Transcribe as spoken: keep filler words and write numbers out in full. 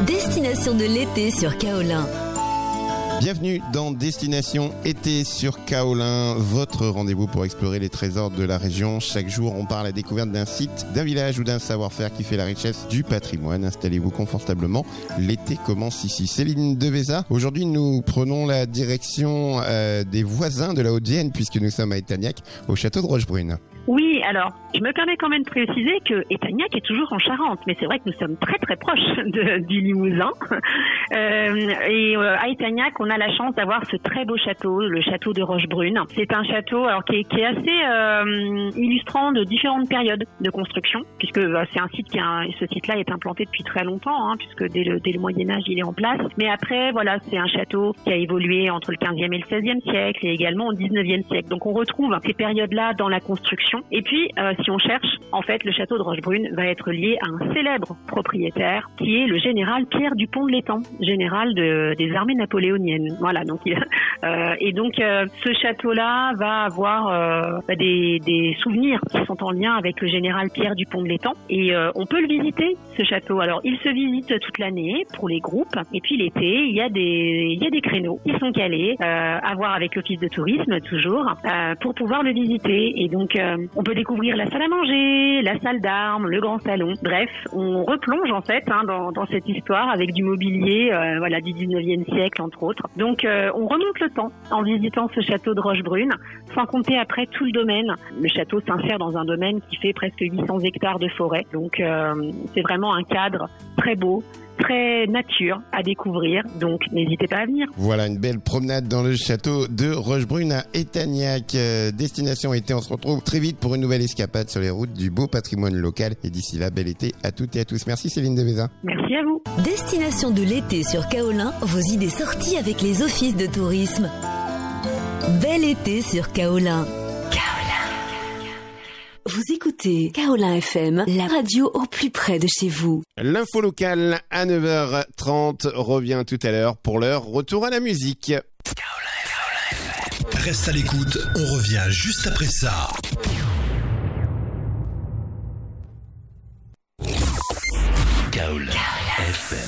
Destination de l'été sur Kaolin. Bienvenue dans Destination été sur Kaolin, votre rendez-vous pour explorer les trésors de la région. Chaque jour, on part à la découverte d'un site, d'un village ou d'un savoir-faire qui fait la richesse du patrimoine. Installez-vous confortablement, l'été commence ici. Céline Devesa, aujourd'hui nous prenons la direction euh, des voisins de la Haute-Vienne puisque nous sommes à Etagnac, au château de Rochebrune. Oui, alors, je me permets quand même de préciser que Etagnac est toujours en Charente, mais c'est vrai que nous sommes très très proches de, du Limousin. Euh, et euh, à Etagnac, on a la chance d'avoir ce très beau château, le château de Rochebrune. C'est un château alors qui est, qui est assez euh, illustrant de différentes périodes de construction, puisque euh, c'est un site qui a, ce site-là est implanté depuis très longtemps, hein, puisque dès le, dès le Moyen-Âge, il est en place. Mais après, voilà, c'est un château qui a évolué entre le quinzième et le seizième siècle, et également au dix-neuvième siècle. Donc on retrouve ces périodes-là dans la construction. Et puis, euh, si on cherche, en fait, le château de Rochebrune va être lié à un célèbre propriétaire qui est le général Pierre Dupont de l'Étang, général de, des armées napoléoniennes. Voilà, donc euh, et donc euh, ce château-là va avoir euh, des, des souvenirs qui sont en lien avec le général Pierre Dupont de l'Étang. Et euh, on peut le visiter, ce château. Alors, il se visite toute l'année pour les groupes. Et puis l'été, il y a des, il y a des créneaux qui sont calés, euh, à voir avec l'office de tourisme toujours, euh, pour pouvoir le visiter. Et donc euh, on peut découvrir la salle à manger, la salle d'armes, le grand salon. Bref, on replonge en fait hein, dans, dans cette histoire avec du mobilier euh, voilà, du dix-neuvième siècle entre autres. Donc euh, on remonte le temps en visitant ce château de Rochebrune, sans compter après tout le domaine. Le château s'insère dans un domaine qui fait presque huit cents hectares de forêt. Donc euh, c'est vraiment un cadre très beau, très nature à découvrir, donc n'hésitez pas à venir. Voilà une belle promenade dans le château de Rochebrune à Etagnac. Euh, destination été, on se retrouve très vite pour une nouvelle escapade sur les routes du beau patrimoine local. Et d'ici là, bel été à toutes et à tous. Merci Céline Devesa. Merci à vous. Destination de l'été sur Kaolin, vos idées sorties avec les offices de tourisme. Bel été sur Kaolin. Vous écoutez Kaolin F M, la radio au plus près de chez vous. L'info locale à neuf heures trente revient tout à l'heure. Pour l'heure, retour à la musique. Reste à l'écoute, on revient juste après ça.